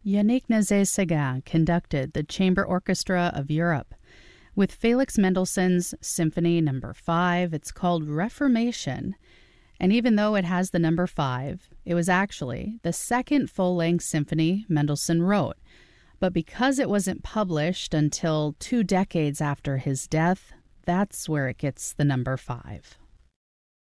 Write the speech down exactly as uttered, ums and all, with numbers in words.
Yannick Nézet-Séguin conducted the Chamber Orchestra of Europe with Felix Mendelssohn's Symphony Number Five. It's called Reformation, and even though it has the number five, it was actually the second full-length symphony Mendelssohn wrote. But because it wasn't published until two decades after his death, that's where it gets the number five.